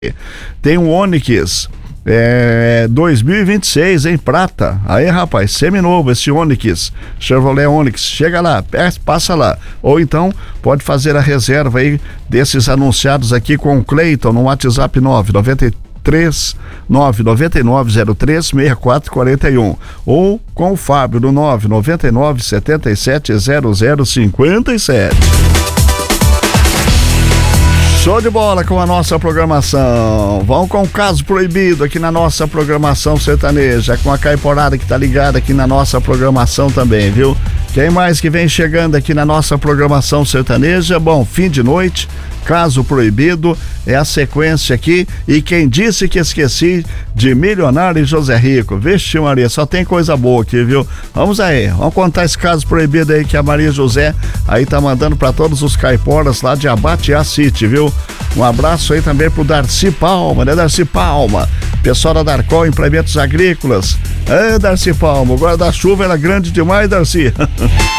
Tem um Onix 2026 em prata. Aí, rapaz, seminovo esse Onix, Chevrolet Onix. Chega lá, passa lá. Ou então pode fazer a reserva aí desses anunciados aqui com o Cleiton no WhatsApp 999036441 ou com o Fábio no 999770057. Show de bola com a nossa programação. Vamos com o Caso Proibido aqui na nossa programação sertaneja, com a Caiporada que tá ligada aqui na nossa programação também, viu? Quem mais que vem chegando aqui na nossa programação sertaneja? Bom, fim de noite, Caso Proibido é a sequência aqui. E quem disse que esqueci de Milionário e José Rico? Vixe, Maria, só tem coisa boa aqui, viu? Vamos aí, vamos contar esse caso proibido aí que a Maria José aí tá mandando pra todos os caiporas lá de Abatiá City, viu? Um abraço aí também pro Darcy Palma, né, Darcy Palma? Pessoal da Darcol Implementos Agrícolas. Darcy Palma, o guarda-chuva era grande demais, Darcy.